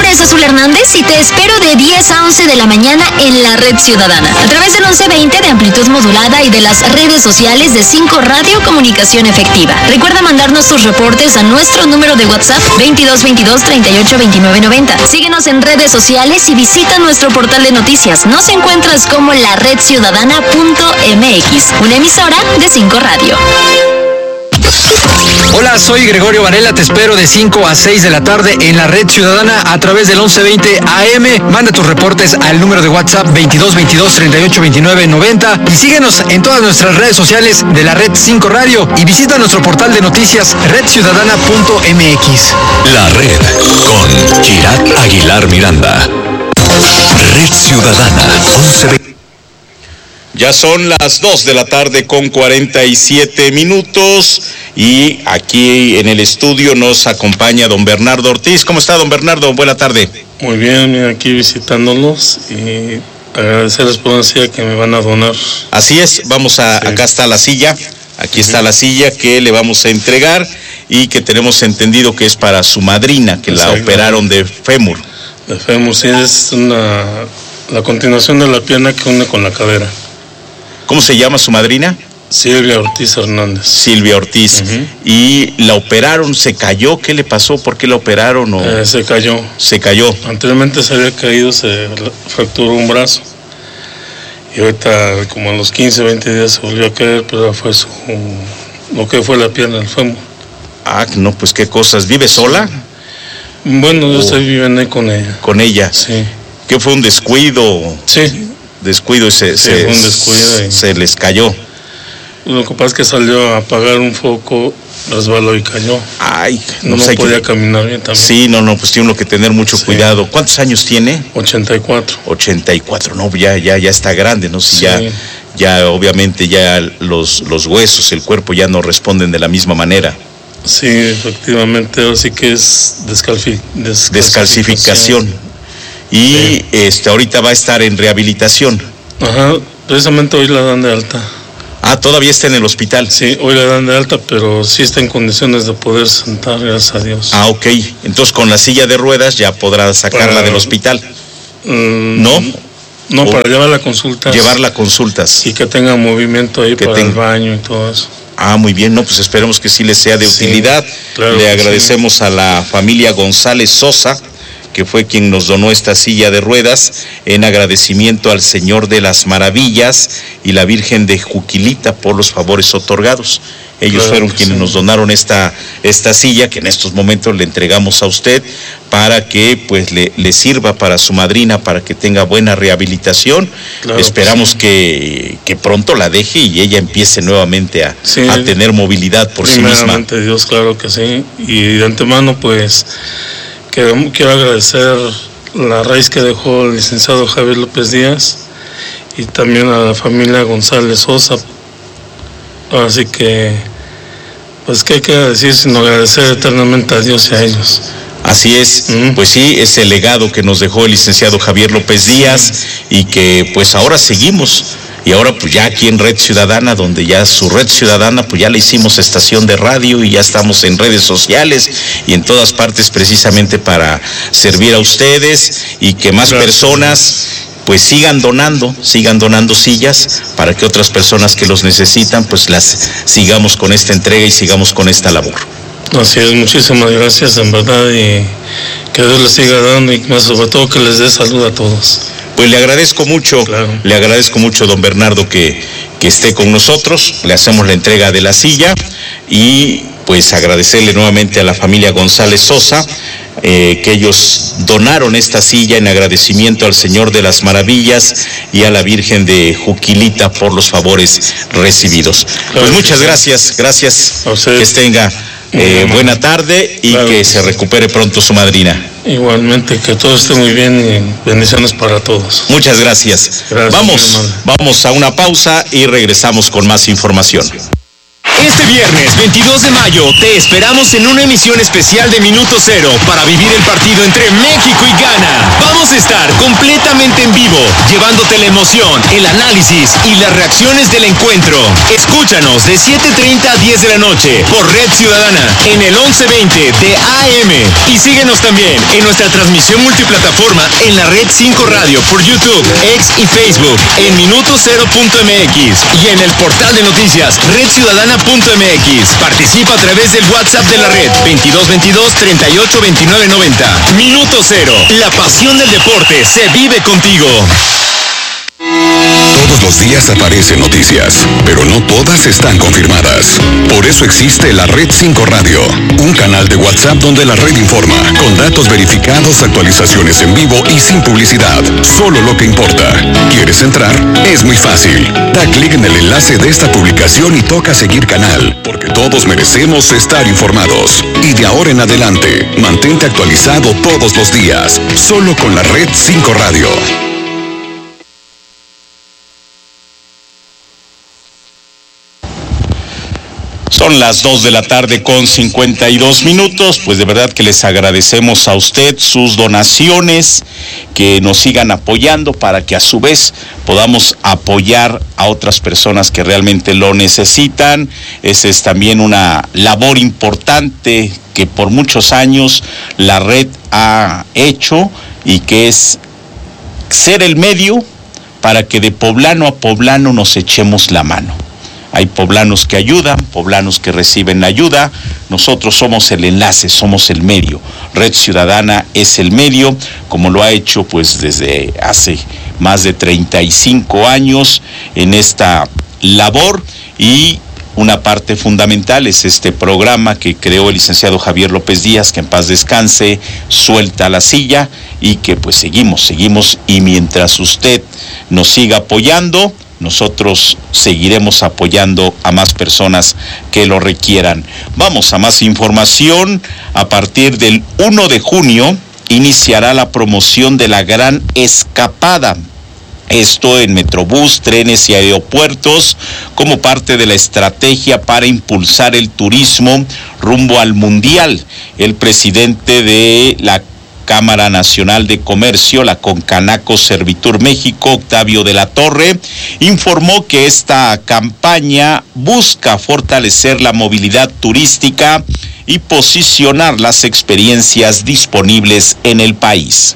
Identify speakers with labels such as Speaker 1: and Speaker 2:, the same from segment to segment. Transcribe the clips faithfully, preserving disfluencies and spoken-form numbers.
Speaker 1: es Azul Hernández y te espero de diez a once de la mañana en la Red Ciudadana, a través del once veinte de amplitud modulada y de las redes sociales de cinco Radio Comunicación Efectiva. Recuerda mandarnos tus reportes a nuestro número de WhatsApp veintidós veintidós treinta y ocho veintinueve noventa. Síguenos en redes sociales y visita nuestro portal de noticias. Nos encuentras como la red ciudadana punto m x, una emisora de cinco Radio.
Speaker 2: Hola, soy Gregorio Varela, te espero de cinco a seis de la tarde en la Red Ciudadana a través del once veinte A M. Manda tus reportes al número de WhatsApp veintidós veintidós treinta y ocho veintinueve noventa y síguenos en todas nuestras redes sociales de la Red cinco Radio y visita nuestro portal de noticias red ciudadana punto m x.
Speaker 3: La Red con Girat Aguilar Miranda. Red Ciudadana once veinte.
Speaker 4: Ya son las dos de la tarde con cuarenta y siete minutos y aquí en el estudio nos acompaña don Bernardo Ortiz. ¿Cómo está, don Bernardo? Buena tarde.
Speaker 5: Muy bien, aquí visitándolos y agradecerles por la silla que me van a donar.
Speaker 4: Así es, vamos a, sí. Acá está la silla, aquí está la silla que le vamos a entregar y que tenemos entendido que es para su madrina, que la operaron de fémur.
Speaker 5: De fémur, sí, es una, la continuación de la pierna que une con la cadera.
Speaker 4: ¿Cómo se llama su madrina?
Speaker 5: Silvia Ortiz Hernández.
Speaker 4: Silvia Ortiz. Uh-huh. Y la operaron, ¿se cayó? ¿Qué le pasó? ¿Por qué la operaron? O...
Speaker 5: Eh, se cayó.
Speaker 4: Se cayó.
Speaker 5: Anteriormente se había caído, se fracturó un brazo. Y ahorita, como a los quince, veinte días se volvió a caer, pero fue su, lo que fue la pierna del fémur.
Speaker 4: Ah, no, pues qué cosas. ¿Vive sola?
Speaker 5: Bueno, yo estoy viviendo ahí con ella.
Speaker 4: ¿Con ella?
Speaker 5: Sí.
Speaker 4: ¿Qué fue un descuido?
Speaker 5: Sí.
Speaker 4: Descuido y se,
Speaker 5: sí,
Speaker 4: se,
Speaker 5: un descuido y...
Speaker 4: se les cayó.
Speaker 5: Lo que pasa es que salió a apagar un foco, resbaló y cayó.
Speaker 4: Ay,
Speaker 5: no, no podía que... caminar bien también.
Speaker 4: Sí, no, no, pues tiene uno que tener mucho sí. cuidado. ¿Cuántos años tiene?
Speaker 5: ochenta y cuatro.
Speaker 4: ochenta y cuatro, no, ya, ya, ya está grande, ¿no? Si sí. ya, ya, obviamente, ya los, los huesos, el cuerpo ya no responden de la misma manera.
Speaker 5: Sí, efectivamente, así que es descalfi...
Speaker 4: descalcificación. descalcificación. Y sí. este ahorita va a estar en rehabilitación.
Speaker 5: Ajá, precisamente hoy la dan de alta.
Speaker 4: Ah, todavía está en el hospital.
Speaker 5: Sí, hoy la dan de alta, pero sí está en condiciones de poder sentar, gracias a Dios.
Speaker 4: Ah, ok. Entonces con la silla de ruedas ya podrá sacarla para... del hospital.
Speaker 5: Mm,
Speaker 4: ¿No?
Speaker 5: No, para llevarla a consultas.
Speaker 4: Llevarla a consultas.
Speaker 5: Y que tenga movimiento ahí que para tenga... el baño y todo eso.
Speaker 4: Ah, muy bien, no, pues esperemos que sí le sea de sí, utilidad. Claro. Le agradecemos sí. a la familia González Sosa, que fue quien nos donó esta silla de ruedas, en agradecimiento al Señor de las Maravillas y la Virgen de Juquilita por los favores otorgados. Ellos claro fueron quienes sí. nos donaron esta, esta silla que en estos momentos le entregamos a usted para que pues le, le sirva para su madrina, para que tenga buena rehabilitación. Claro Esperamos que, sí. que, que pronto la deje y ella empiece nuevamente a, sí. a tener movilidad por sí misma.
Speaker 5: Primeramente Dios, claro que sí. Y de antemano pues... Quiero, quiero agradecer la raíz que dejó el licenciado Javier López Díaz y también a la familia González Sosa. Así que, pues, ¿qué hay que decir sino agradecer eternamente a Dios y a ellos?
Speaker 4: Así es, ¿Mm? Pues sí, es el legado que nos dejó el licenciado Javier López Díaz y que pues ahora seguimos. Y ahora pues ya aquí en Red Ciudadana, donde ya su Red Ciudadana, pues ya le hicimos estación de radio y ya estamos en redes sociales y en todas partes precisamente para servir a ustedes y que más Gracias. personas pues sigan donando, sigan donando sillas para que otras personas que los necesitan pues las sigamos con esta entrega y sigamos con esta labor.
Speaker 5: Así es, muchísimas gracias en verdad y que Dios les siga dando y sobre todo que les dé salud a todos.
Speaker 4: Pues le agradezco mucho, claro. le agradezco mucho, don Bernardo, que, que esté con nosotros. Le hacemos la entrega de la silla y pues agradecerle nuevamente a la familia González Sosa, eh, que ellos donaron esta silla en agradecimiento al Señor de las Maravillas y a la Virgen de Juquilita por los favores recibidos. Claro, pues muchas gracias, gracias, que tenga eh, buena tarde y claro, que se recupere pronto su madrina.
Speaker 5: Igualmente, que todo esté muy bien y bendiciones para todos.
Speaker 4: Muchas gracias. gracias vamos, vamos a una pausa y regresamos con más información.
Speaker 3: Este viernes veintidós de mayo te esperamos en una emisión especial de Minuto Cero para vivir el partido entre México y Ghana. Vamos a estar completamente en vivo, llevándote la emoción, el análisis y las reacciones del encuentro. Escúchanos de siete treinta a diez de la noche por Red Ciudadana en el once veinte de A M. Y síguenos también en nuestra transmisión multiplataforma en la Red cinco Radio por YouTube, X y Facebook en minuto cero punto m x y en el portal de noticias red ciudadana punto m x. Participa a través del WhatsApp de la red veintidós veintidós treinta y ocho veintinueve noventa. Minuto Cero, la pasión del deporte se vive contigo.
Speaker 6: Todos los días aparecen noticias, pero no todas están confirmadas. Por eso existe la Red cinco Radio, un canal de WhatsApp donde la red informa, con datos verificados, actualizaciones en vivo y sin publicidad. Solo lo que importa. ¿Quieres entrar? Es muy fácil. Da clic en el enlace de esta publicación y toca seguir canal, porque todos merecemos estar informados. Y de ahora en adelante, mantente actualizado todos los días, solo con la Red cinco Radio.
Speaker 4: Son las dos de la tarde con cincuenta y dos minutos, pues de verdad que les agradecemos a usted sus donaciones, que nos sigan apoyando para que a su vez podamos apoyar a otras personas que realmente lo necesitan. Esa es también una labor importante que por muchos años la red ha hecho y que es ser el medio para que de poblano a poblano nos echemos la mano. Hay poblanos que ayudan, poblanos que reciben ayuda. Nosotros somos el enlace, somos el medio. Red Ciudadana es el medio, como lo ha hecho pues desde hace más de treinta y cinco años en esta labor, y una parte fundamental es este programa que creó el licenciado Javier López Díaz, que en paz descanse, Suelta la Silla, y que pues seguimos, seguimos, y mientras usted nos siga apoyando, nosotros seguiremos apoyando a más personas que lo requieran. Vamos a más información. A partir del primero de junio iniciará la promoción de la Gran Escapada. Esto en Metrobús, trenes y aeropuertos, como parte de la estrategia para impulsar el turismo rumbo al Mundial. El presidente de la Cámara Nacional de Comercio, la Concanaco Servitur México, Octavio de la Torre, informó que esta campaña busca fortalecer la movilidad turística y posicionar las experiencias disponibles en el país.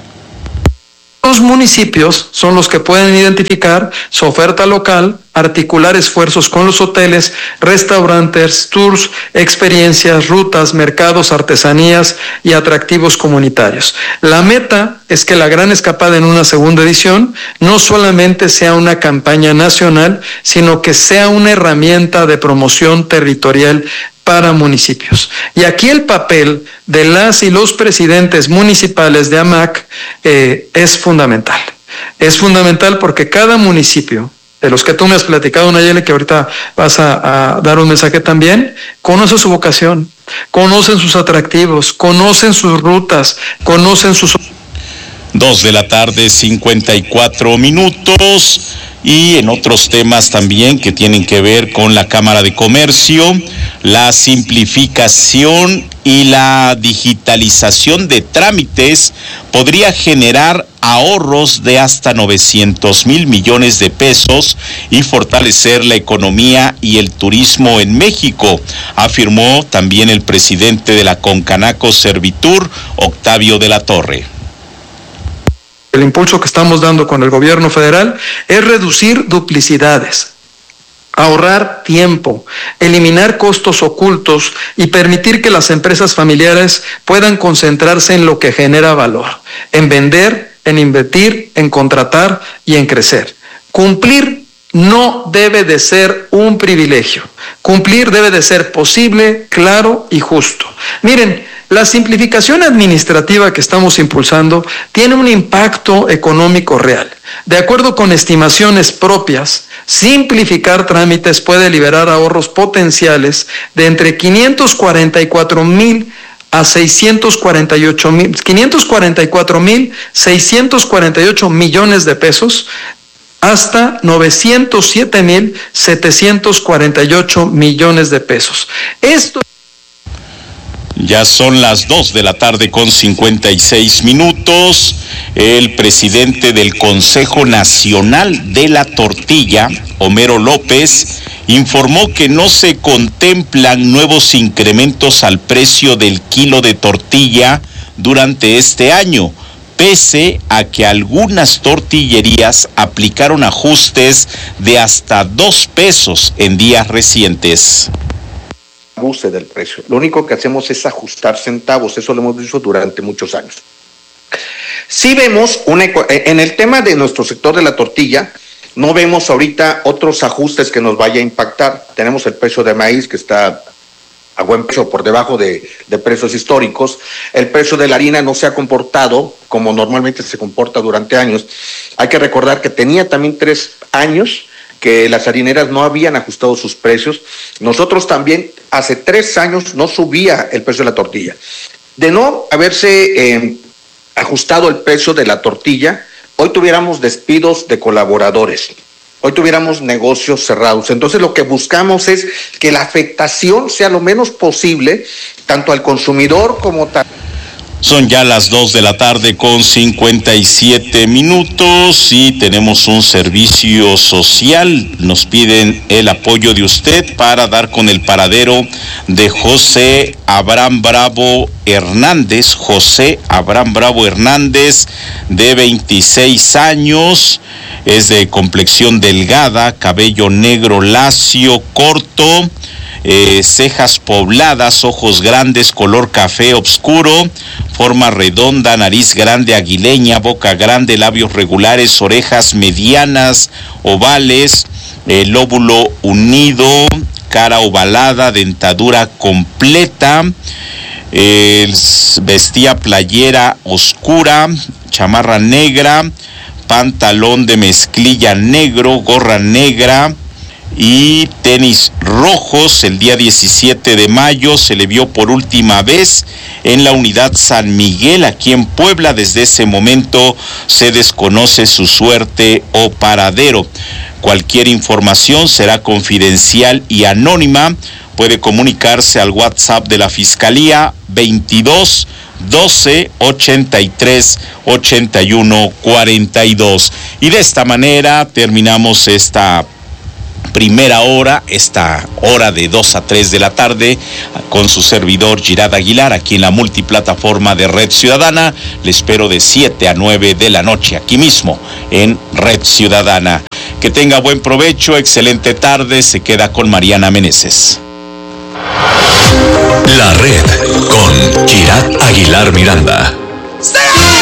Speaker 7: Los municipios son los que pueden identificar su oferta local, articular esfuerzos con los hoteles, restaurantes, tours, experiencias, rutas, mercados, artesanías y atractivos comunitarios. La meta es que la Gran Escapada en una segunda edición no solamente sea una campaña nacional, sino que sea una herramienta de promoción territorial para municipios. Y aquí el papel de las y los presidentes municipales de A M A C eh, es fundamental. Es fundamental porque cada municipio, de los que tú me has platicado, Nayeli, que ahorita vas a, a dar un mensaje también, conoce su vocación, conocen sus atractivos, conocen sus rutas, conocen sus...
Speaker 4: Dos de la tarde, cincuenta y cuatro minutos. Y en otros temas también que tienen que ver con la Cámara de Comercio, la simplificación y la digitalización de trámites podría generar ahorros de hasta novecientos mil millones de pesos y fortalecer la economía y el turismo en México, afirmó también el presidente de la Concanaco Servitur, Octavio de la Torre.
Speaker 7: El impulso que estamos dando con el gobierno federal es reducir duplicidades, ahorrar tiempo, eliminar costos ocultos y permitir que las empresas familiares puedan concentrarse en lo que genera valor, en vender, en invertir, en contratar y en crecer. Cumplir no debe de ser un privilegio. Cumplir debe de ser posible, claro y justo. Miren, la simplificación administrativa que estamos impulsando tiene un impacto económico real. De acuerdo con estimaciones propias, simplificar trámites puede liberar ahorros potenciales de entre quinientos cuarenta y cuatro mil a seiscientos cuarenta y ocho mil, quinientos cuarenta y cuatro mil seiscientos cuarenta y ocho millones de pesos hasta novecientos siete mil setecientos cuarenta y ocho millones de pesos. Esto
Speaker 4: Ya son las dos de la tarde con cincuenta y seis minutos. El presidente del Consejo Nacional de la Tortilla, Homero López, informó que no se contemplan nuevos incrementos al precio del kilo de tortilla durante este año, pese a que algunas tortillerías aplicaron ajustes de hasta dos pesos en días recientes.
Speaker 8: Abuse del precio. Lo único que hacemos es ajustar centavos, eso lo hemos visto durante muchos años. Sí vemos, una, en el tema de nuestro sector de la tortilla, no vemos ahorita otros ajustes que nos vaya a impactar. Tenemos el precio de maíz que está a buen precio, por debajo de, de precios históricos. El precio de la harina no se ha comportado como normalmente se comporta durante años. Hay que recordar que tenía también tres años que las harineras no habían ajustado sus precios. Nosotros también, hace tres años, no subía el precio de la tortilla. De no haberse eh, ajustado el precio de la tortilla, hoy tuviéramos despidos de colaboradores, hoy tuviéramos negocios cerrados. Entonces lo que buscamos es que la afectación sea lo menos posible, tanto al consumidor como también.
Speaker 4: Son ya las dos de la tarde con cincuenta y siete minutos y tenemos un servicio social. Nos piden el apoyo de usted para dar con el paradero de José Abraham Bravo Hernández. José Abraham Bravo Hernández, de veintiséis años, es de complexión delgada, cabello negro lacio, corto, Eh, cejas pobladas, ojos grandes, color café oscuro, forma redonda, nariz grande aguileña, boca grande, labios regulares, orejas medianas, ovales, eh, lóbulo unido, cara ovalada, dentadura completa, eh, vestía playera oscura, chamarra negra, pantalón de mezclilla negro, gorra negra y tenis rojos. El día diecisiete de mayo se le vio por última vez en la unidad San Miguel, aquí en Puebla. Desde ese momento se desconoce su suerte o paradero. Cualquier información será confidencial y anónima. Puede comunicarse al WhatsApp de la Fiscalía veintidós doce ochenta y tres ochenta y uno cuarenta y dos. Y de esta manera terminamos esta primera hora, esta hora de dos a tres de la tarde, con su servidor Girad Aguilar, aquí en la multiplataforma de Red Ciudadana. Le espero de siete a nueve de la noche, aquí mismo en Red Ciudadana. Que tenga buen provecho, excelente tarde, se queda con Mariana Meneses.
Speaker 6: La Red con Girad Aguilar Miranda.